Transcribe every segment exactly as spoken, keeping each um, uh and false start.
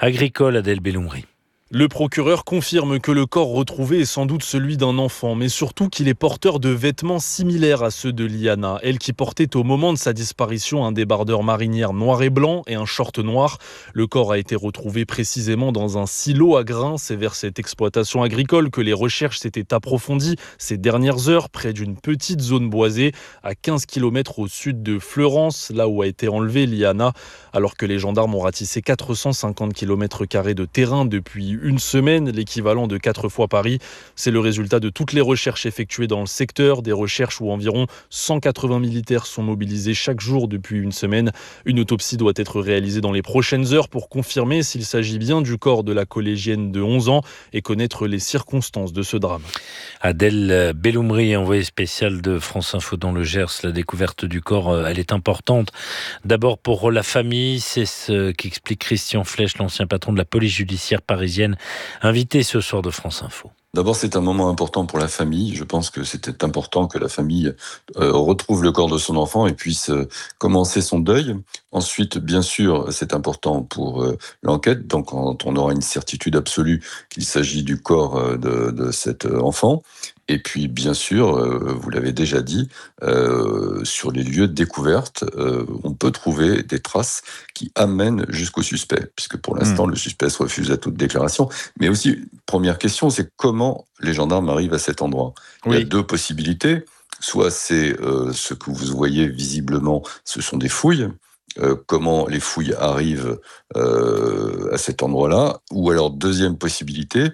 agricole, Adèle Belloumri. Le procureur confirme que le corps retrouvé est sans doute celui d'un enfant, mais surtout qu'il est porteur de vêtements similaires à ceux de Liana, elle qui portait au moment de sa disparition un débardeur marinière noir et blanc et un short noir. Le corps a été retrouvé précisément dans un silo à grains. C'est vers cette exploitation agricole que les recherches s'étaient approfondies ces dernières heures, près d'une petite zone boisée à quinze kilomètres au sud de Fleurance, là où a été enlevée Liana, alors que les gendarmes ont ratissé quatre cent cinquante kilomètres carrés de terrain depuis une semaine, l'équivalent de quatre fois Paris. C'est le résultat de toutes les recherches effectuées dans le secteur, des recherches où environ cent quatre-vingts militaires sont mobilisés chaque jour depuis une semaine. Une autopsie doit être réalisée dans les prochaines heures pour confirmer s'il s'agit bien du corps de la collégienne de onze ans et connaître les circonstances de ce drame. Adèle Belloumri, envoyée spéciale de France Info dans le Gers. La découverte du corps, elle est importante. D'abord pour la famille, c'est ce qu'explique Christian Flech, l'ancien patron de la police judiciaire parisienne, invité ce soir de France Info. D'abord, c'est un moment important pour la famille. Je pense que c'était important que la famille euh, retrouve le corps de son enfant et puisse euh, commencer son deuil. Ensuite, bien sûr, c'est important pour euh, l'enquête. Donc, quand on aura une certitude absolue qu'il s'agit du corps euh, de, de cet enfant. Et puis, bien sûr, euh, vous l'avez déjà dit, euh, sur les lieux de découverte, euh, on peut trouver des traces qui amènent jusqu'au suspect, puisque pour l'instant, mmh. le suspect se refuse à toute déclaration. Mais aussi, première question, c'est comment les gendarmes arrivent à cet endroit. Oui. Il y a deux possibilités. Soit c'est euh, ce que vous voyez visiblement, ce sont des fouilles. Euh, comment les fouilles arrivent euh, à cet endroit-là. Ou alors, deuxième possibilité,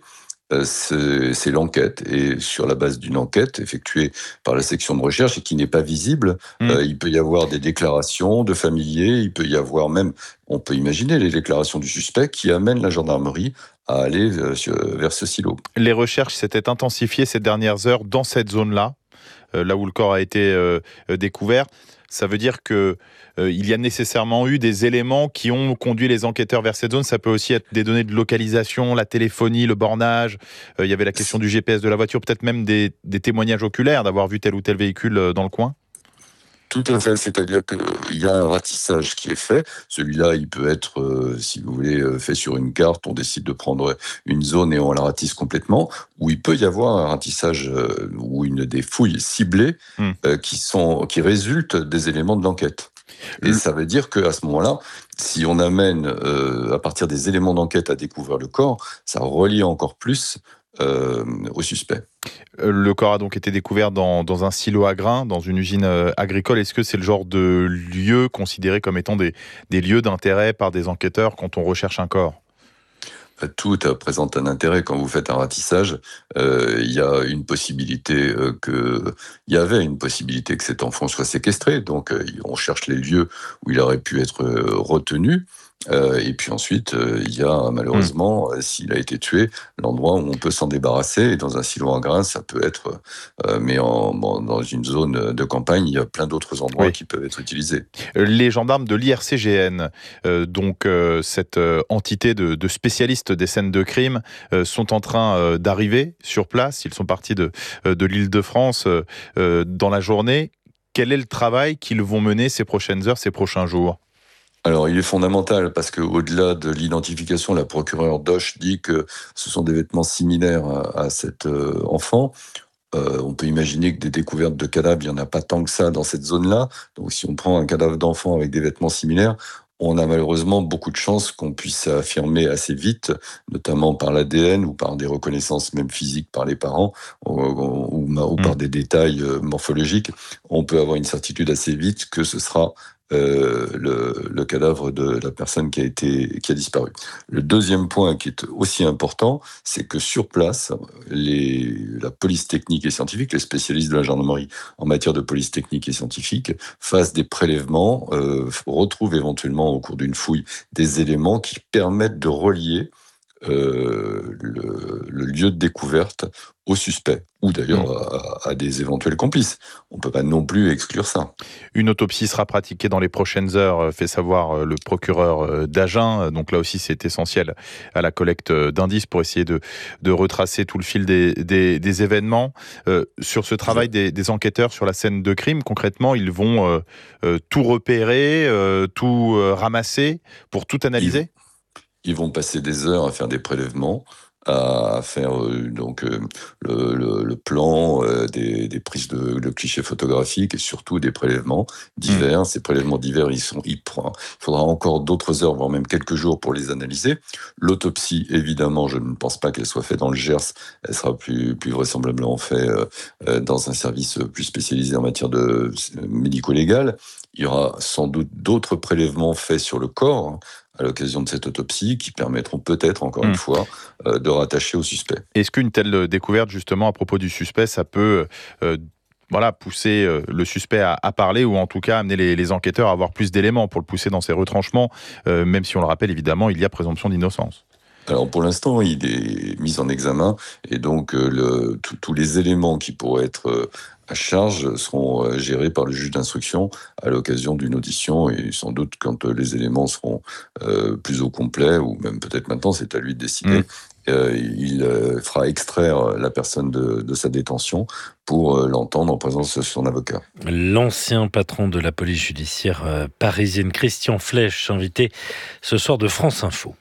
C'est, c'est l'enquête. Et sur la base d'une enquête effectuée par la section de recherche et qui n'est pas visible, mmh. euh, il peut y avoir des déclarations de familiers, il peut y avoir même, on peut imaginer les déclarations du suspect qui amènent la gendarmerie à aller euh, vers ce silo. Les recherches s'étaient intensifiées ces dernières heures dans cette zone-là, euh, là où le corps a été euh, découvert. Ça veut dire que euh, il y a nécessairement eu des éléments qui ont conduit les enquêteurs vers cette zone. Ça peut aussi être des données de localisation, la téléphonie, le bornage. Euh, il y avait la question du G P S de la voiture, peut-être même des, des témoignages oculaires, d'avoir vu tel ou tel véhicule dans le coin. Tout à fait, c'est-à-dire qu'il y a un ratissage qui est fait. Celui-là, il peut être, euh, si vous voulez, fait sur une carte. On décide de prendre une zone et on la ratisse complètement. Ou il peut y avoir un ratissage euh, ou une des fouilles ciblées mmh. euh, qui sont qui résultent des éléments de l'enquête. Et mmh. ça veut dire qu'à ce moment-là, si on amène euh, à partir des éléments d'enquête à découvrir le corps, ça relie encore plus euh, au suspect. Le corps a donc été découvert dans, dans un silo à grains, dans une usine agricole. Est-ce que c'est le genre de lieu considéré comme étant des, des lieux d'intérêt par des enquêteurs quand on recherche un corps ? Tout présente un intérêt. Quand vous faites un ratissage, euh, il y a une possibilité euh, que, il y avait une possibilité que cet enfant soit séquestré. Donc, euh, on cherche les lieux où il aurait pu être euh, retenu. Euh, et puis ensuite, euh, il y a malheureusement, mmh. s'il a été tué, l'endroit où on peut s'en débarrasser. Et dans un silo à grains, ça peut être, euh, mais en, en, dans une zone de campagne, il y a plein d'autres endroits oui. qui peuvent être utilisés. Les gendarmes de l'I R C G N, euh, donc euh, cette euh, entité de, de spécialistes des scènes de crime, euh, sont en train euh, d'arriver sur place. Ils sont partis de, de l'Île-de-France euh, dans la journée. Quel est le travail qu'ils vont mener ces prochaines heures, ces prochains jours ? Alors, il est fondamental parce qu'au-delà de l'identification, la procureure Doche dit que ce sont des vêtements similaires à, à cet euh, enfant. Euh, on peut imaginer que des découvertes de cadavres, il n'y en a pas tant que ça dans cette zone-là. Donc, si on prend un cadavre d'enfant avec des vêtements similaires, on a malheureusement beaucoup de chances qu'on puisse affirmer assez vite, notamment par l'A D N ou par des reconnaissances même physiques par les parents ou, ou, ou par des détails morphologiques. On peut avoir une certitude assez vite que ce sera Euh, le, le cadavre de la personne qui a été qui a disparu. Le deuxième point qui est aussi important, c'est que sur place, les, la police technique et scientifique, les spécialistes de la gendarmerie en matière de police technique et scientifique, fassent des prélèvements, euh, retrouvent éventuellement au cours d'une fouille des éléments qui permettent de relier euh, le, le lieu de découverte au suspect, ou d'ailleurs mmh. à, à des éventuels complices. On ne peut pas non plus exclure ça. Une autopsie sera pratiquée dans les prochaines heures, fait savoir le procureur d'Agen. Donc là aussi, c'est essentiel à la collecte d'indices pour essayer de, de retracer tout le fil des, des, des événements. Euh, sur ce travail des, des enquêteurs sur la scène de crime, concrètement, ils vont euh, euh, tout repérer, euh, tout euh, ramasser pour tout analyser ? Ils vont passer des heures à faire des prélèvements, à faire euh, donc euh, le, le, le plan, euh, des, des prises de, de clichés photographiques et surtout des prélèvements divers. Mmh. Ces prélèvements divers, ils sont, ils prend, il faudra encore d'autres heures, voire même quelques jours pour les analyser. L'autopsie, évidemment, je ne pense pas qu'elle soit faite dans le Gers. Elle sera plus, plus vraisemblablement faite euh, dans un service plus spécialisé en matière de euh, médico-légal. Il y aura sans doute d'autres prélèvements faits sur le corps à l'occasion de cette autopsie, qui permettront peut-être, encore mmh. une fois, euh, de rattacher au suspect. Est-ce qu'une telle découverte, justement, à propos du suspect, ça peut euh, voilà, pousser euh, le suspect à, à parler, ou en tout cas amener les, les enquêteurs à avoir plus d'éléments pour le pousser dans ses retranchements, euh, même si on le rappelle, évidemment, il y a présomption d'innocence? Alors pour l'instant, il est mis en examen, et donc euh, le, tous les éléments qui pourraient être euh, à charge seront euh, gérés par le juge d'instruction à l'occasion d'une audition, et sans doute quand euh, les éléments seront euh, plus au complet, ou même peut-être maintenant, c'est à lui de décider. Mmh. Euh, il euh, fera extraire la personne de, de sa détention pour euh, l'entendre en présence de son avocat. L'ancien patron de la police judiciaire euh, parisienne, Christian Flech, invité ce soir de France Info.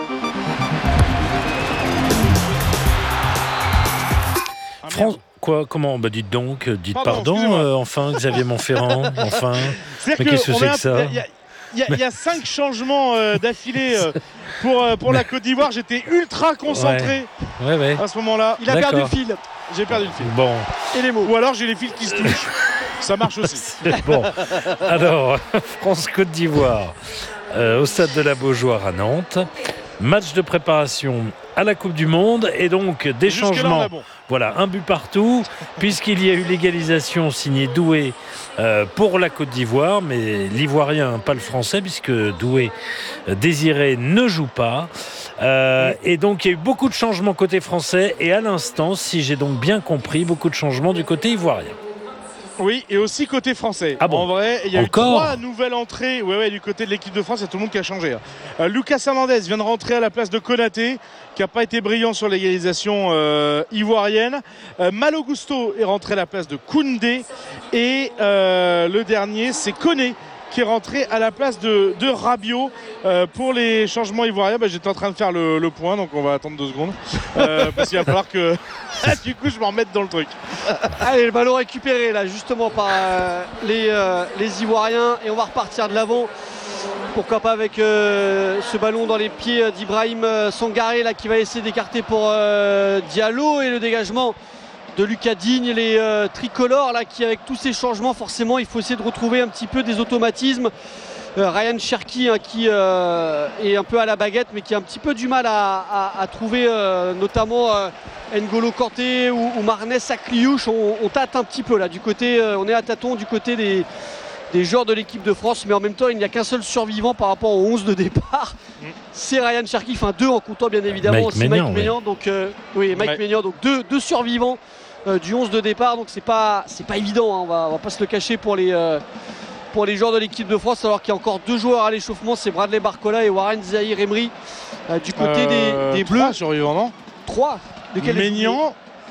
France... Quoi, comment, bah dites donc, dites pardon, pardon euh, enfin, Xavier Montferrand, enfin. C'est-à-dire mais qu'est-ce que c'est que ça? Il y, y, y a cinq changements euh, d'affilée euh, pour, euh, pour la Côte d'Ivoire. J'étais ultra concentré ouais. Ouais, ouais. à ce moment-là. Il a D'accord. perdu le fil. J'ai perdu le fil. Bon. Et les mots. Ou alors j'ai les fils qui se touchent. Ça marche aussi. Bon. Alors, France-Côte d'Ivoire, euh, au stade de la Beaujoire à Nantes. Match de préparation à la Coupe du Monde et donc des Jusque changements. Là, bon. Voilà, un but partout, puisqu'il y a eu l'égalisation signée Doué euh, pour la Côte d'Ivoire, mais l'Ivoirien, pas le Français, puisque Doué euh, Désiré ne joue pas. Euh, et donc il y a eu beaucoup de changements côté français et à l'instant, si j'ai donc bien compris, beaucoup de changements du côté ivoirien. Oui, et aussi côté français. Ah bon, en vrai, il y a Encore eu trois nouvelles entrées ouais, ouais, du côté de l'équipe de France. Il y a tout le monde qui a changé. Euh, Lucas Hernandez vient de rentrer à la place de Konaté, qui n'a pas été brillant sur l'égalisation euh, ivoirienne. Euh, Malo Gusto est rentré à la place de Koundé. Et euh, le dernier, c'est Koné, qui est rentré à la place de, de Rabiot. Euh, pour les changements ivoiriens, bah, j'étais en train de faire le, le point, donc on va attendre deux secondes. Euh, parce qu'il va falloir que du coup je m'en remette dans le truc. Allez, le ballon récupéré là justement par euh, les, euh, les Ivoiriens, et on va repartir de l'avant. Pourquoi pas avec euh, ce ballon dans les pieds d'Ibrahim Sangaré là, qui va essayer d'écarter pour euh, Diallo, et le dégagement de Lucas Digne, les euh, tricolores là, qui avec tous ces changements, forcément il faut essayer de retrouver un petit peu des automatismes. euh, Ryan Cherki hein, qui euh, est un peu à la baguette, mais qui a un petit peu du mal à, à, à trouver euh, notamment euh, N'Golo Kanté ou, ou Marnès Sakliouche. on, on tâte un petit peu là du côté, euh, on est à tâtons du côté des, des joueurs de l'équipe de France, mais en même temps il n'y a qu'un seul survivant par rapport aux onze de départ. Mm. C'est Ryan Cherki, enfin deux en comptant bien évidemment, Mike c'est Maignan, Mike Maignan, oui. donc euh, oui Mike ouais. Maignan, donc deux, deux survivants euh, du onze de départ, donc c'est pas c'est pas évident, hein, on va on va pas se le cacher pour les euh, pour les joueurs de l'équipe de France, alors qu'il y a encore deux joueurs à l'échauffement, c'est Bradley Barcola et Warren Zahir Emery euh, du côté euh, des, des Bleus. Trois survivants, non? Trois. De quel Maignan,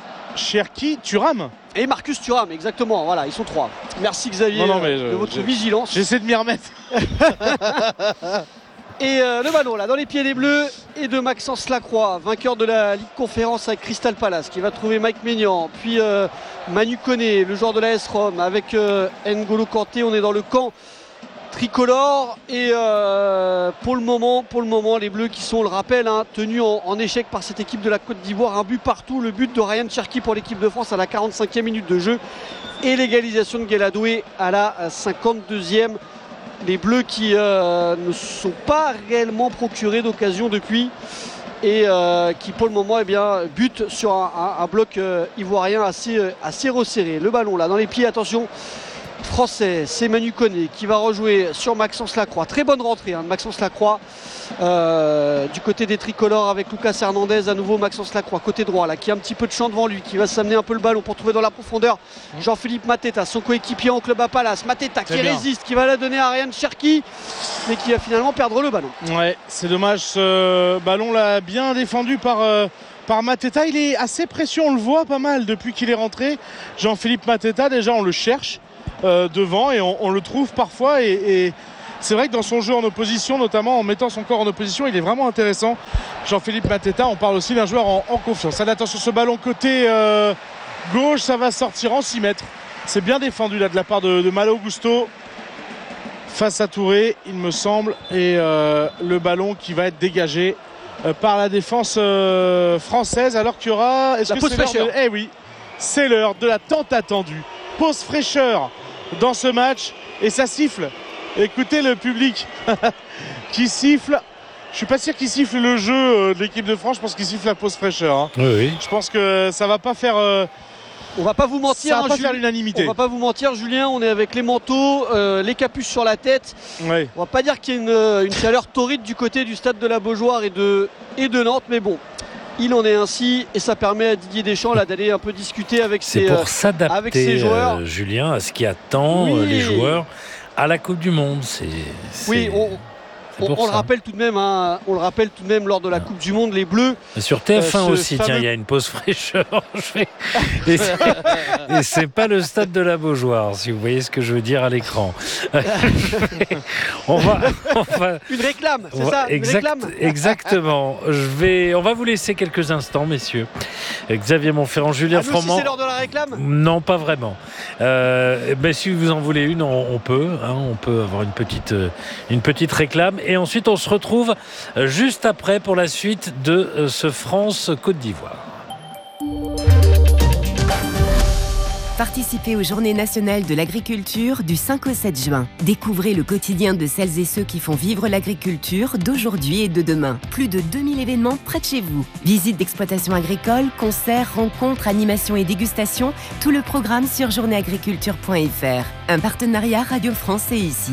Cherki, Thuram et Marcus Thuram, exactement, voilà, ils sont trois. Merci Xavier non, non, mais de je, votre je, vigilance. J'essaie de m'y remettre. Et euh, le ballon là dans les pieds des Bleus et de Maxence Lacroix, vainqueur de la Ligue Conférence avec Crystal Palace, qui va trouver Mike Maignan, puis euh, Manu Koné, le joueur de l'A S Rome, avec euh, N'Golo Kanté. On est dans le camp tricolore, et euh, pour le moment, pour le moment, les Bleus qui sont, on le rappelle, hein, tenus en, en échec par cette équipe de la Côte d'Ivoire. Un but partout, le but de Ryan Cherki pour l'équipe de France à la quarante-cinquième minute de jeu, et l'égalisation de Guéladoué à la cinquante-deuxième. Les Bleus qui euh, ne sont pas réellement procurés d'occasion depuis, et euh, qui pour le moment eh bien, butent sur un, un, un bloc euh, ivoirien assez, euh, assez resserré. Le ballon là dans les pieds, attention, français, c'est Manu Koné qui va rejouer sur Maxence Lacroix. Très bonne rentrée hein, de Maxence Lacroix euh, du côté des tricolores, avec Lucas Hernandez. À nouveau Maxence Lacroix côté droit là, qui a un petit peu de champ devant lui, qui va s'amener un peu le ballon pour trouver dans la profondeur Jean-Philippe Mateta, son coéquipier en club à Palace. Mateta qui résiste, qui va la donner à Ryan Cherki, mais qui va finalement perdre le ballon. Ouais, c'est dommage, ce ballon là bien défendu par euh... par Mateta. Il est assez précieux, on le voit pas mal depuis qu'il est rentré. Jean-Philippe Mateta, déjà on le cherche euh, devant, et on, on le trouve parfois, et, et, c'est vrai que dans son jeu en opposition, notamment en mettant son corps en opposition, il est vraiment intéressant. Jean-Philippe Mateta, on parle aussi d'un joueur en, en confiance. Allez, attention, ce ballon côté euh, gauche, ça va sortir en six mètres. C'est bien défendu là de la part de, de Malo Gusto face à Touré, il me semble, et euh, le ballon qui va être dégagé euh, par la défense euh, française, alors qu'il y aura... Est-ce la que pause c'est l'heure fraîcheur. de... Eh oui, c'est l'heure de la tant attendue pause fraîcheur dans ce match, et ça siffle. Écoutez le public qui siffle. Je suis pas sûr qu'il siffle le jeu de l'équipe de France, je pense qu'il siffle la pause fraîcheur. Hein. Oui, oui. Je pense que ça va pas faire... Euh... On va pas vous mentir, ça va hein, pas Julien. faire l'unanimité. On va pas vous mentir, Julien, on est avec les manteaux, euh, les capuches sur la tête. Ouais. On va pas dire qu'il y a une, une chaleur torride du côté du stade de la Beaujoire et de, et de Nantes, mais bon, il en est ainsi et ça permet à Didier Deschamps là, d'aller un peu discuter avec C'est ses, pour euh, s'adapter, avec ses joueurs. euh, Julien, à ce qui attend Oui. euh, les joueurs à la Coupe du Monde. C'est, c'est... Oui, on, C'est on, pour on le ça. rappelle tout de même, hein, on le rappelle tout de même lors de la Coupe du Monde, les Bleus. Et sur T F un Euh, ce aussi, tiens, fameux- il y a une pause fraîcheur. Je fais- Et c'est, et c'est pas le stade de la Beaujoire, si vous voyez ce que je veux dire à l'écran. on va, on va, Une réclame, c'est on va- ça, une exact- réclame. Exactement. Je vais, on va vous laisser quelques instants, messieurs. Xavier Montferrand, Julien Ah, nous aussi, Froment. c'est l'heure de la réclame. Non, pas vraiment. Euh, mais si vous en voulez une, on, on peut. Hein, on peut avoir une petite, euh, une petite réclame. Et ensuite, on se retrouve euh, juste après pour la suite de euh, ce France-Côte d'Ivoire. Participez aux Journées nationales de l'agriculture du cinq au sept juin. Découvrez le quotidien de celles et ceux qui font vivre l'agriculture d'aujourd'hui et de demain. Plus de deux mille événements près de chez vous. Visites d'exploitation agricole, concerts, rencontres, animations et dégustations. Tout le programme sur journée agriculture point f r. Un partenariat Radio France et ici.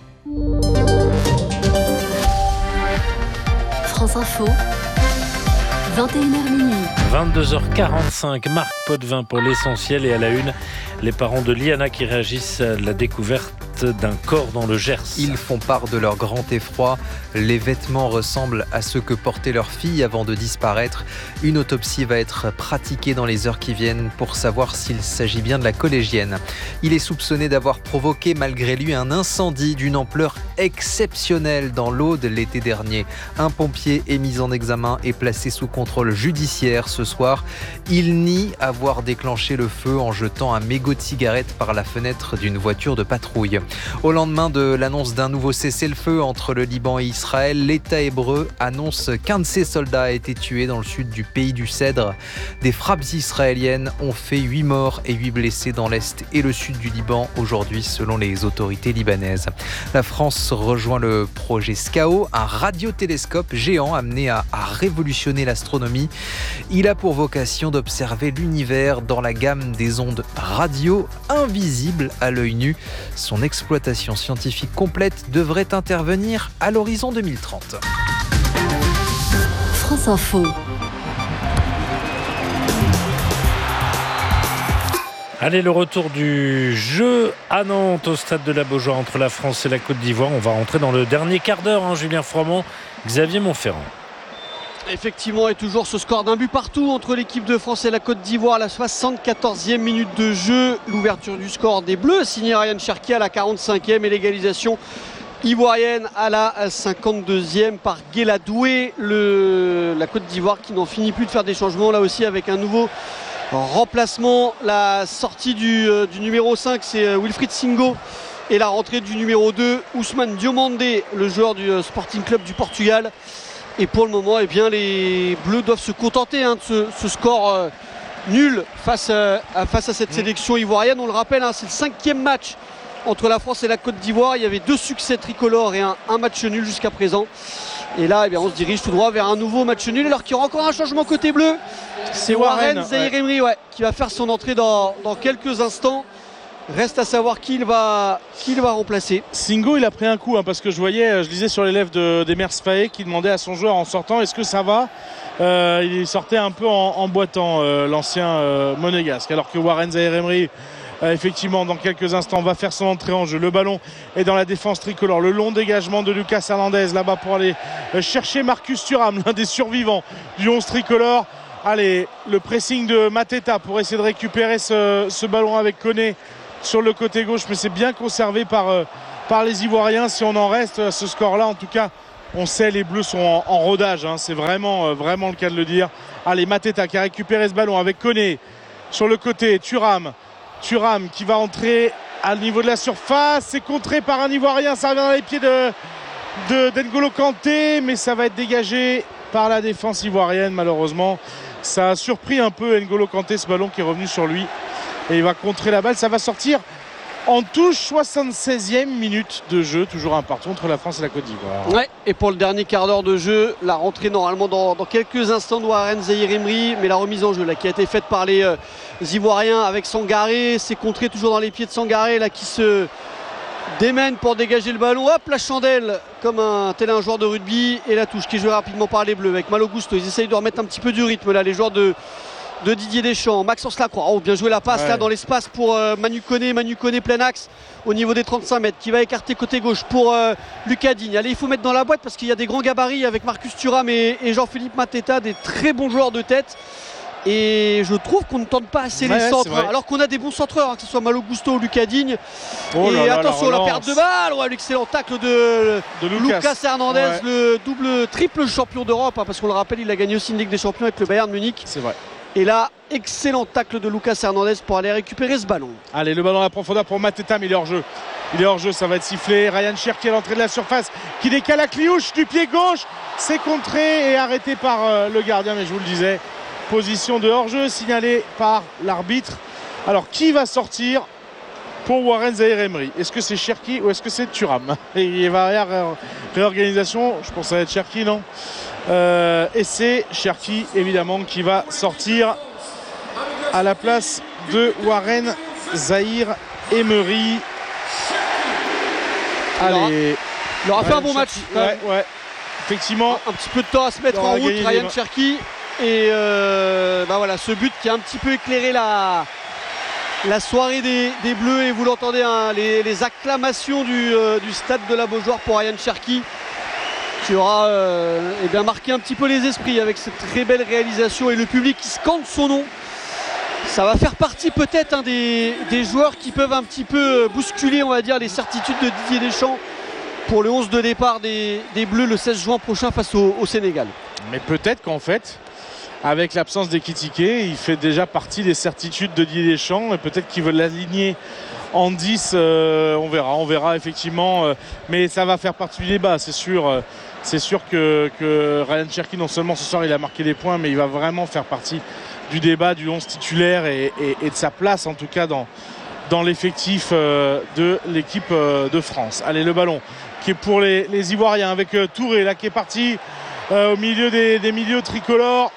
France Info, vingt et une heures minuit. vingt-deux heures quarante-cinq, Marc Potvin pour l'essentiel, et à la une, les parents de Liana qui réagissent à la découverte d'un corps dans le Gers. Ils font part de leur grand effroi. Les vêtements ressemblent à ceux que portait leur fille avant de disparaître. Une autopsie va être pratiquée dans les heures qui viennent pour savoir s'il s'agit bien de la collégienne. Il est soupçonné d'avoir provoqué malgré lui un incendie d'une ampleur exceptionnelle dans l'Aude l'été dernier. Un pompier est mis en examen et placé sous contrôle judiciaire ce soir. Il nie avoir déclenché le feu en jetant un mégot de cigarette par la fenêtre d'une voiture de patrouille. Au lendemain de l'annonce d'un nouveau cessez-le-feu entre le Liban et Israël, l'État hébreu annonce qu'un de ses soldats a été tué dans le sud du pays du Cèdre. Des frappes israéliennes ont fait huit morts et huit blessés dans l'est et le sud du Liban aujourd'hui, selon les autorités libanaises. La France rejoint le projet SCAO, un radiotélescope géant amené à, à révolutionner l'astronomie. Il a pour vocation d'observer l'univers dans la gamme des ondes radio invisibles à l'œil nu. Son exploitation scientifique complète devrait intervenir à l'horizon deux mille trente. France Info. Allez, le retour du jeu à Nantes, au stade de la Beaujoire, entre la France et la Côte d'Ivoire. On va rentrer dans le dernier quart d'heure, hein, Julien Froment, Xavier Montferrand. Effectivement, et toujours ce score d'un but partout entre l'équipe de France et la Côte d'Ivoire à la soixante-quatorzième minute de jeu. L'ouverture du score des Bleus, signé Ryan Cherki à la quarante-cinquième, et l'égalisation ivoirienne à la cinquante-deuxième par Guéladoué. Le, la Côte d'Ivoire qui n'en finit plus de faire des changements, là aussi avec un nouveau remplacement. La sortie du, euh, du numéro cinq, c'est euh, Wilfried Singo, et la rentrée du numéro deux, Ousmane Diomandé, le joueur du euh, Sporting Club du Portugal. Et pour le moment, eh bien, les Bleus doivent se contenter hein, de ce, ce score euh, nul face, euh, à, face à cette sélection ivoirienne. On le rappelle, hein, c'est le cinquième match entre la France et la Côte d'Ivoire. Il y avait deux succès tricolores et un, un match nul jusqu'à présent. Et là, eh bien, on se dirige tout droit vers un nouveau match nul. Alors qu'il y aura encore un changement côté bleu. C'est Warren Zaïre-Emery ouais, qui va faire son entrée dans, dans quelques instants. Reste à savoir qui il va, qui il va remplacer. Singo, il a pris un coup hein, parce que je voyais, je lisais sur les lèvres de, d'Emers Faé qui demandait à son joueur en sortant est-ce que ça va euh, il sortait un peu en, en boitant euh, l'ancien euh, monégasque, alors que Warren Zaïre-Emery euh, effectivement dans quelques instants va faire son entrée en jeu. Le ballon est dans la défense tricolore, le long dégagement de Lucas Hernandez là-bas pour aller euh, chercher Marcus Thuram, l'un des survivants du onze tricolore. Allez, le pressing de Mateta pour essayer de récupérer ce, ce ballon avec Koné sur le côté gauche, mais c'est bien conservé par, euh, par les Ivoiriens. Si on en reste à ce score-là, en tout cas, on sait les Bleus sont en, en rodage. Hein. C'est vraiment, vraiment le cas de le dire. Allez, Mateta qui a récupéré ce ballon avec Koné sur le côté. Thuram, Thuram qui va entrer à niveau de la surface. C'est contré par un Ivoirien. Ça revient dans les pieds de, de d'N'Golo Kanté, mais ça va être dégagé par la défense ivoirienne. Malheureusement, ça a surpris un peu N'Golo Kanté, ce ballon qui est revenu sur lui. Et il va contrer la balle. Ça va sortir en touche, soixante-seizième minute de jeu, toujours un partout entre la France et la Côte d'Ivoire. Ouais, et pour le dernier quart d'heure de jeu, la rentrée normalement dans, dans quelques instants de Warren Zahir Emery, mais la remise en jeu là, qui a été faite par les euh, Ivoiriens avec Sangaré, c'est contré toujours dans les pieds de Sangaré là, qui se démène pour dégager le ballon. Hop, la chandelle comme un tel un joueur de rugby, et la touche qui est jouée rapidement par les Bleus avec Malo Gusto. Ils essayent de remettre un petit peu du rythme là, les joueurs de de Didier Deschamps. Maxence Lacroix, oh, bien joué la passe ouais. là dans l'espace pour euh, Manu Koné, Manu Koné plein axe au niveau des trente-cinq mètres, qui va écarter côté gauche pour euh, Lucas Digne. Allez, il faut mettre dans la boîte parce qu'il y a des grands gabarits avec Marcus Thuram et, et Jean-Philippe Mateta, des très bons joueurs de tête, et je trouve qu'on ne tente pas assez ouais, les centres, alors qu'on a des bons centreurs, hein, que ce soit Malo Gusto ou Lucas Digne. Oh et là attention là, la, la perte de balle, ouais, l'excellent tacle de, de Lucas. Lucas Hernandez, ouais. le double triple champion d'Europe, hein, parce qu'on le rappelle, il a gagné aussi une Ligue des Champions avec le Bayern Munich. C'est vrai. Et là, excellent tacle de Lucas Hernandez pour aller récupérer ce ballon. Allez, le ballon à la profondeur pour Mateta, mais il est hors jeu. Il est hors jeu, ça va être sifflé. Ryan Cherki à l'entrée de la surface qui décale à Cliouche du pied gauche. C'est contré et arrêté par euh, le gardien, mais je vous le disais, position de hors jeu signalée par l'arbitre. Alors, qui va sortir pour Warren Zahir Emery? Est-ce que c'est Cherki ou est-ce que c'est Thuram? Et il va y avoir réorganisation. Je pense que ça va être Cherki, non? Euh, et c'est Cherki évidemment qui va sortir à la place de Warren Zahir Emery. Allez, il aura fait un bon match. Ouais, ouais, effectivement. Un, un petit peu de temps à se mettre en route, Ryan Cherki. Et euh, bah voilà, ce but qui a un petit peu éclairé la, la soirée des, des Bleus. Et vous l'entendez, hein, les, les acclamations du, euh, du stade de la Beaujoire pour Ryan Cherki, qui aura euh, eh bien marqué un petit peu les esprits avec cette très belle réalisation et le public qui scande son nom. Ça va faire partie peut-être hein, des, des joueurs qui peuvent un petit peu bousculer, on va dire, les certitudes de Didier Deschamps pour le onze de départ des, des Bleus le seize juin prochain face au, au Sénégal. Mais peut-être qu'en fait, avec l'absence d'Ekitike, il fait déjà partie des certitudes de Didier Deschamps, et peut-être qu'il veut l'aligner en dix, euh, on verra, on verra effectivement, euh, mais ça va faire partie du débat, c'est sûr. Euh, c'est sûr que, que Ryan Cherki, non seulement ce soir il a marqué des points, mais il va vraiment faire partie du débat du onze titulaire et, et, et de sa place en tout cas dans, dans l'effectif euh, de l'équipe euh, de France. Allez, le ballon qui est pour les, les Ivoiriens avec euh, Touré là qui est parti euh, au milieu des, des milieux tricolores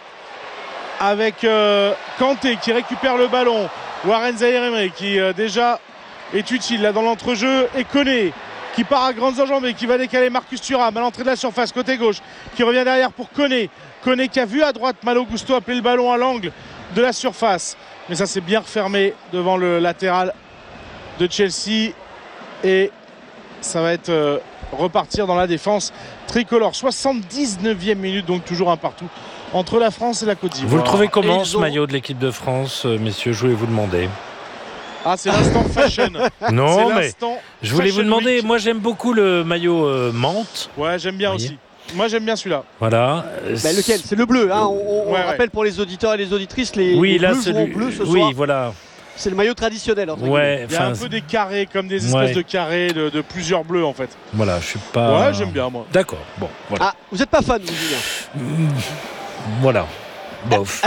avec euh, Kanté qui récupère le ballon. Warren Zahir Emery qui euh, déjà est utile là dans l'entrejeu, et Koné qui part à grandes enjambées, qui va décaler Marcus Thuram à l'entrée de la surface côté gauche, qui revient derrière pour Koné. Koné qui a vu à droite Malo Gusto appeler le ballon à l'angle de la surface, mais ça s'est bien refermé devant le latéral de Chelsea, et ça va être euh, repartir dans la défense tricolore. soixante-dix-neuvième minute, donc toujours un partout entre la France et la Côte d'Ivoire. Vous le trouvez comment ce ont... maillot de l'équipe de France, euh, messieurs? Je voulais vous demander. Ah, c'est l'instant fashion. Non, mais je voulais vous demander, week. Moi j'aime beaucoup le maillot euh, menthe. Ouais, j'aime bien aussi. Moi j'aime bien celui-là. Voilà. Bah, lequel? C'est le bleu. Hein. On, on ouais, rappelle ouais. pour les auditeurs et les auditrices, les, oui, les là, bleus jouent en bleu ce oui, soir. Voilà. C'est le maillot traditionnel. Entre ouais, il y a un peu des carrés, comme des espèces ouais. de carrés de, de plusieurs bleus en fait. Voilà, je suis pas. Ouais, j'aime bien moi. D'accord. Bon. Voilà. Ah, vous n'êtes pas fan, vous Julien? Voilà. Bof.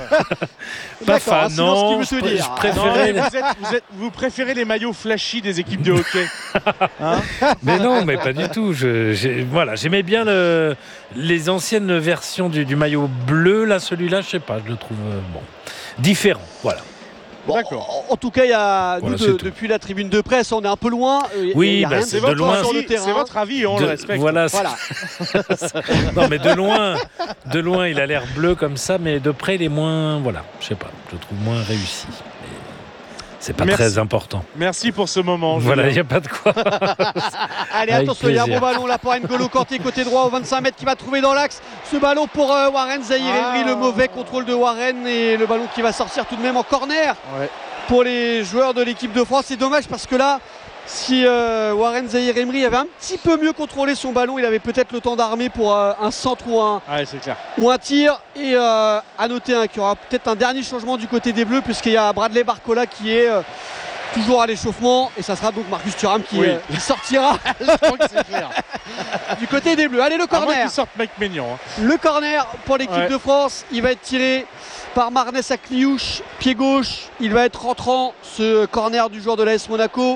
Pas fan, non. Ce que je, je préférais. Non, vous, êtes, vous, êtes, vous préférez les maillots flashy des équipes de hockey? Hein? Mais non, mais pas du tout. Je, j'ai, voilà, j'aimais bien le, les anciennes versions du, du maillot bleu. Là, celui-là, je sais pas, je le trouve euh, bon, différent. Voilà. Bon, D'accord. En, en tout cas, il y a voilà, nous, de, depuis la tribune de presse, on est un peu loin. Oui, bah, c'est, de loin. Sur le terrain. C'est votre avis, on de, le respecte. Voilà. voilà. Non, mais de loin, de loin, il a l'air bleu comme ça, mais de près, il est moins. Voilà, je sais pas, je le trouve moins réussi. Mais c'est pas Merci. Très important. Merci pour ce moment. Voilà, il n'y a pas de quoi. Allez, avec attention, il y a un bon ballon là pour N'Golo Kanté, côté droit, au vingt-cinq mètres, qui va trouver dans l'axe. Ce ballon pour euh, Warren Zahir Emery, ah. le mauvais contrôle de Warren, et le ballon qui va sortir tout de même en corner ouais. pour les joueurs de l'équipe de France. C'est dommage parce que là, Si euh, Warren Zaïre-Emery avait un petit peu mieux contrôlé son ballon, il avait peut-être le temps d'armer pour euh, un centre ou un, ouais, c'est clair. ou un tir. Et euh, à noter hein, qu'il y aura peut-être un dernier changement du côté des Bleus, puisqu'il y a Bradley Barcola qui est euh, toujours à l'échauffement. Et ça sera donc Marcus Thuram qui, oui. euh, qui sortira Je crois que c'est clair. du côté des Bleus. Allez, le À moins corner. qu'il sorte Mike Maignan. Hein. Le corner pour l'équipe Ouais. de France. Il va être tiré par Marnès Akliouche, pied gauche. Il va être rentrant, ce corner du joueur de l'A S Monaco.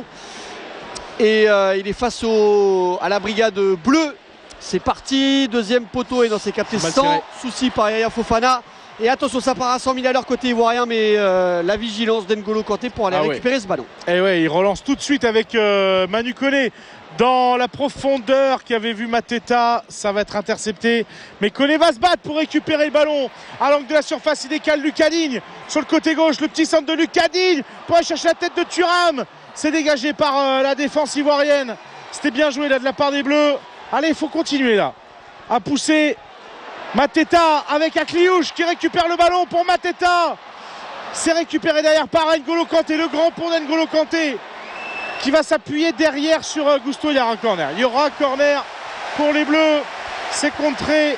Et euh, il est face au, à la brigade bleue. C'est parti, deuxième poteau et dans ses captés Mal sans tiré. souci par Yaya Fofana. Et attention, ça part à cent mille à l'heure côté ivoirien, mais euh, la vigilance d'N'Golo Kanté pour aller Ah récupérer ouais. ce ballon. Et ouais, il relance tout de suite avec euh, Manu Koné dans la profondeur qui avait vu Mateta. Ça va être intercepté, mais Koné va se battre pour récupérer le ballon à l'angle de la surface. Il décale Lucas Digne sur le côté gauche, le petit centre de Lucas Digne pour aller chercher la tête de Thuram. C'est dégagé par euh, la défense ivoirienne. C'était bien joué là de la part des Bleus. Allez, il faut continuer là à pousser. Mateta avec Akliouche qui récupère le ballon pour Mateta. C'est récupéré derrière par N'Golo Kanté, le grand pont d'N'Golo Kanté qui va s'appuyer derrière sur euh, Gusto. Il y aura un corner. Il y aura un corner pour les Bleus. C'est contré.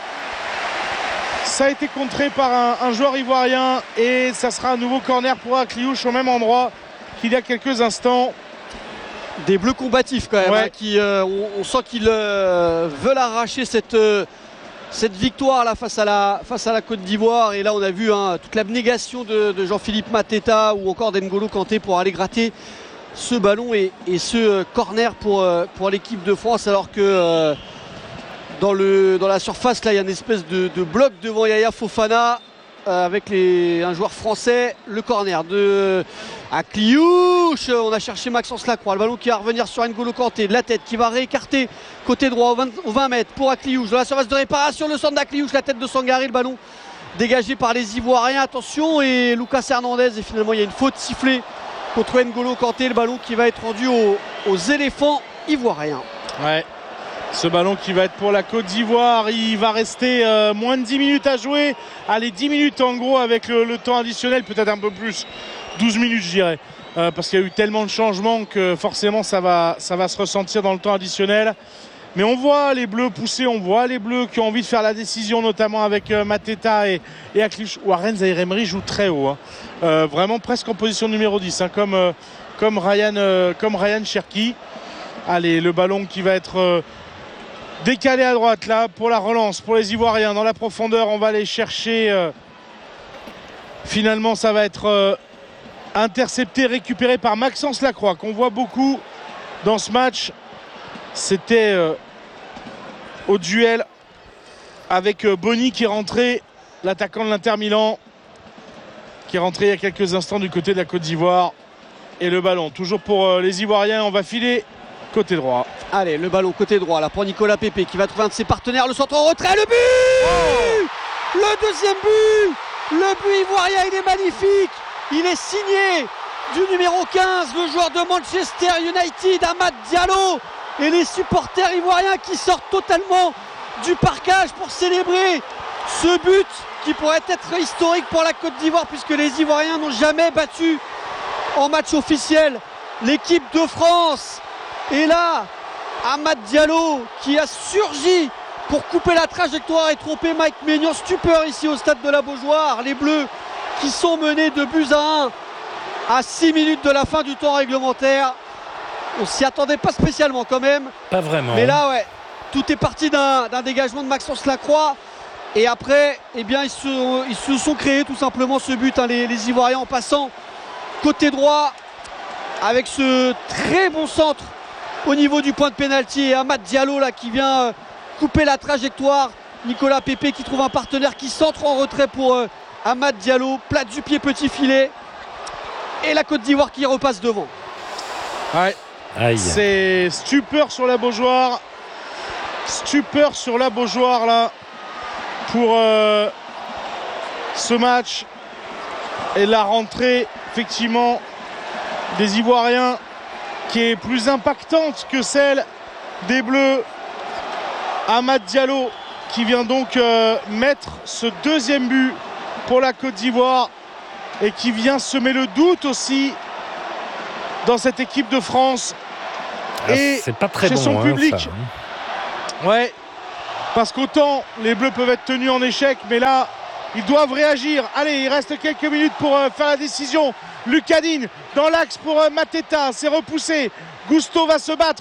Ça a été contré par un, un joueur ivoirien et ça sera un nouveau corner pour Akliouche au même endroit qu'il y a quelques instants. Des Bleus combatifs quand même, Ouais. hein, qui, euh, on, on sent qu'ils euh, veulent arracher cette, euh, cette victoire là face à la, face à la Côte d'Ivoire. Et là on a vu hein, toute l'abnégation de, de Jean-Philippe Mateta ou encore d'N'Golo Kanté pour aller gratter ce ballon et, et ce euh, corner pour, euh, pour l'équipe de France, alors que euh, dans, le, dans la surface là il y a une espèce de, de bloc devant Yaya Fofana euh, avec les, un joueur français. Le corner de Akliouche, on a cherché Maxence Lacroix, le ballon qui va revenir sur N'Golo Kanté, de la tête qui va réécarter côté droit au vingt, au vingt mètres pour Akliouche, dans la surface de réparation, le centre d'Akliouche, la tête de Sangaré, le ballon dégagé par les Ivoiriens, attention, et Lucas Hernandez, et finalement il y a une faute sifflée contre N'Golo Kanté, le ballon qui va être rendu aux, aux éléphants ivoiriens. Ouais. Ce ballon qui va être pour la Côte d'Ivoire, il va rester euh, moins de dix minutes à jouer. Allez, dix minutes en gros avec le, le temps additionnel, peut-être un peu plus, douze minutes je dirais. Euh, parce qu'il y a eu tellement de changements que forcément ça va, ça va se ressentir dans le temps additionnel. Mais on voit les Bleus pousser, on voit les Bleus qui ont envie de faire la décision, notamment avec euh, Mateta et, et Akliouche. Warren Zaïre-Emery joue très haut, hein. euh, vraiment presque en position numéro dix, hein, comme, euh, comme, Ryan, euh, comme Ryan Cherki. Allez, le ballon qui va être... Euh, décalé à droite là pour la relance pour les Ivoiriens dans la profondeur. On va aller chercher euh, finalement ça va être euh, intercepté, récupéré par Maxence Lacroix qu'on voit beaucoup dans ce match. C'était euh, au duel avec euh, Boni qui est rentré, l'attaquant de l'Inter Milan qui est rentré il y a quelques instants du côté de la Côte d'Ivoire. Et le ballon toujours pour euh, les Ivoiriens. On va filer côté droit. Allez, le ballon côté droit là pour Nicolas Pépé qui va trouver un de ses partenaires, le centre en retrait, le but oh le deuxième but, le but ivoirien, il est magnifique, il est signé du numéro quinze, le joueur de Manchester United, Amad Diallo, et les supporters ivoiriens qui sortent totalement du parcage pour célébrer ce but qui pourrait être historique pour la Côte d'Ivoire, puisque les Ivoiriens n'ont jamais battu en match officiel l'équipe de France. Et là, Amad Diallo qui a surgi pour couper la trajectoire et tromper Mike Maignan. Stupeur ici au stade de la Beaujoire. Les Bleus qui sont menés de buts à un à six minutes de la fin du temps réglementaire. On s'y attendait pas spécialement quand même. Pas vraiment. Mais là, ouais, tout est parti d'un, d'un dégagement de Maxence Lacroix. Et après, eh bien, ils se, ils se sont créés tout simplement ce but, hein, les, les Ivoiriens, en passant côté droit avec ce très bon centre au niveau du point de pénalty, et Amad Diallo là qui vient euh, couper la trajectoire. Nicolas Pépé qui trouve un partenaire qui centre en retrait pour euh, Amad Diallo, plate du pied, petit filet, et la Côte d'Ivoire qui repasse devant. Ouais. Aïe. C'est stupeur sur la Beaujoire, stupeur sur la Beaujoire là pour euh, ce match et la rentrée effectivement des Ivoiriens qui est plus impactante que celle des Bleus. Amad Diallo qui vient donc euh, mettre ce deuxième but pour la Côte d'Ivoire et qui vient semer le doute aussi dans cette équipe de France. Ah, Et c'est pas très chez bon, son hein, public. ça, hein. Ouais, parce qu'autant les Bleus peuvent être tenus en échec, mais là, ils doivent réagir. Allez, il reste quelques minutes pour euh, faire la décision. Lucas Digne dans l'axe pour euh, Mateta, c'est repoussé. Gusto va se battre.